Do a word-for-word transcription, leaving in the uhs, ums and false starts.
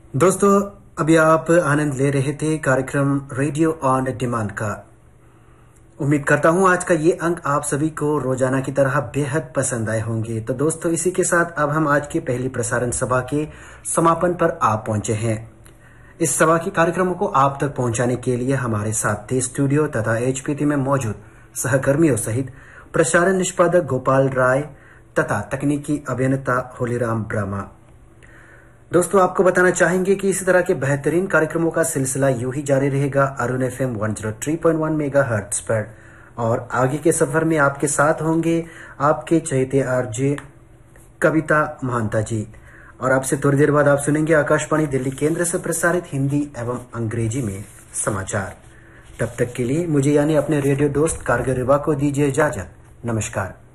दोस्तों, अभी आप आनंद ले रहे थे कार्यक्रम रेडियो ऑन डिमांड का। उम्मीद करता हूं आज का ये अंक आप सभी को रोजाना की तरह बेहद पसंद आए होंगे। तो दोस्तों, इसी के साथ अब हम आज की पहली प्रसारण सभा के समापन पर आप पहुंचे हैं। इस सभा के कार्यक्रमों को आप तक पहुंचाने के लिए हमारे साथ थे स्टूडियो तथा एचपीटी में मौजूद सहकर्मियों सहित प्रसारण निष्पादक गोपाल राय तथा तकनीकी अभियंता होलीराम ब्रह्मा। दोस्तों, आपको बताना चाहेंगे कि इसी तरह के बेहतरीन कार्यक्रमों का सिलसिला यूं ही जारी रहेगा अरुण एफएम एक सौ तीन पॉइंट एक मेगाहर्ट्ज पर। और आगे के सफर में आपके साथ होंगे आपके चहेते आरजे कविता महांता जी। और आपसे थोड़ी देर बाद आप सुनेंगे आकाशवाणी दिल्ली केंद्र से प्रसारित हिंदी एवं अंग्रेजी में समाचार। तब तक के लिए मुझे यानी अपने रेडियो दोस्त कारगर रिवा को दीजिए इजाजत। नमस्कार।